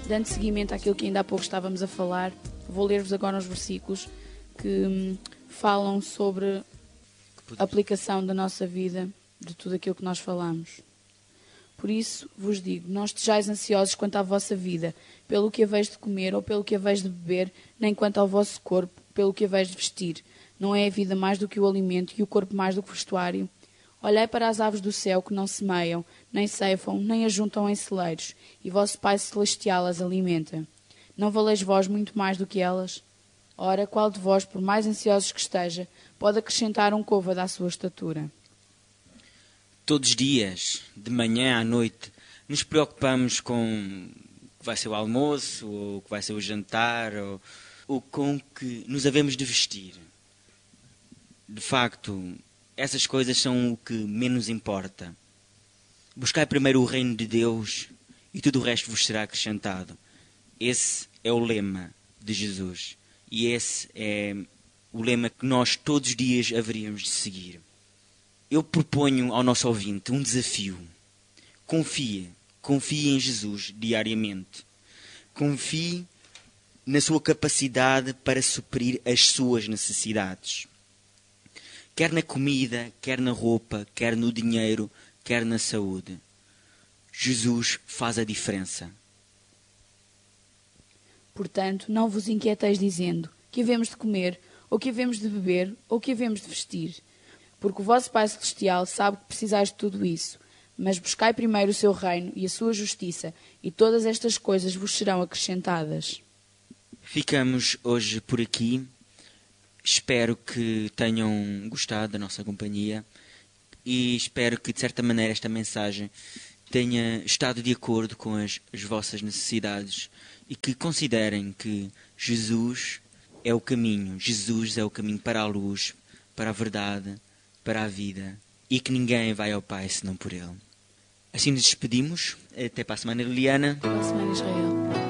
Dando seguimento àquilo que ainda há pouco estávamos a falar, vou ler-vos agora uns versículos que falam sobre a aplicação da nossa vida, de tudo aquilo que nós falamos. Por isso vos digo, não estejais ansiosos quanto à vossa vida, pelo que haveis de comer ou pelo que haveis de beber, nem quanto ao vosso corpo, pelo que haveis de vestir. Não é a vida mais do que o alimento e o corpo mais do que o vestuário? Olhai para as aves do céu que não semeiam, nem ceifam, nem ajuntam em celeiros, e vosso Pai Celestial as alimenta. Não valeis vós muito mais do que elas? Ora, qual de vós, por mais ansiosos que esteja, pode acrescentar um côvado à sua estatura? Todos os dias, de manhã à noite, nos preocupamos com o que vai ser o almoço, ou o que vai ser o jantar, ou com o que nos havemos de vestir. De facto, essas coisas são o que menos importa. Buscai primeiro o reino de Deus e tudo o resto vos será acrescentado. Esse é o lema de Jesus. E esse é o lema que nós todos os dias haveríamos de seguir. Eu proponho ao nosso ouvinte um desafio. Confie em Jesus diariamente. Confie na sua capacidade para suprir as suas necessidades. Quer na comida, quer na roupa, quer no dinheiro, quer na saúde. Jesus faz a diferença. Portanto, não vos inquieteis dizendo que havemos de comer, ou que havemos de beber, ou que havemos de vestir. Porque o vosso Pai Celestial sabe que precisais de tudo isso. Mas buscai primeiro o seu reino e a sua justiça, e todas estas coisas vos serão acrescentadas. Ficamos hoje por aqui. Espero que tenham gostado da nossa companhia e espero que, de certa maneira, esta mensagem tenha estado de acordo com as vossas necessidades e que considerem que Jesus é o caminho. Jesus é o caminho para a luz, para a verdade, para a vida e que ninguém vai ao Pai senão por Ele. Assim nos despedimos. Até para a semana, Liliana. Até para a semana, Israel.